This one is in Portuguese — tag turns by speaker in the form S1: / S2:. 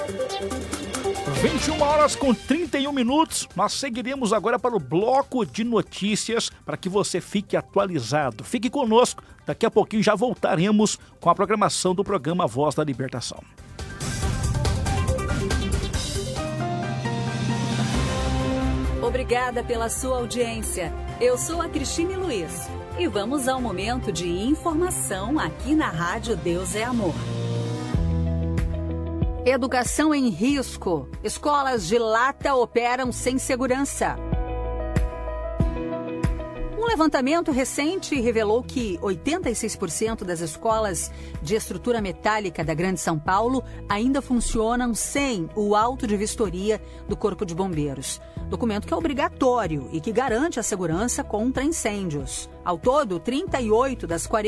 S1: 21h31. Nós seguiremos agora para o bloco de notícias para que você fique atualizado. Fique conosco, daqui a pouquinho já voltaremos com a programação do programa Voz da Libertação.
S2: Obrigada pela sua audiência. Eu sou a Cristine Luiz e vamos ao momento de informação aqui na Rádio Deus é Amor. Educação em risco. Escolas de lata operam sem segurança. Um levantamento recente revelou que 86% das escolas de estrutura metálica da Grande São Paulo ainda funcionam sem o auto de vistoria do Corpo de Bombeiros. Documento que é obrigatório e que garante a segurança contra incêndios. Ao todo, 38 das 40